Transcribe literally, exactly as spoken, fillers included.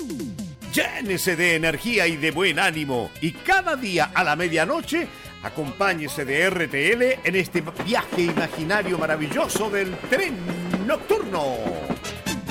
Llénese de energía y de buen ánimo y cada día a la medianoche acompáñese de R T L en este viaje imaginario maravilloso del tren nocturno.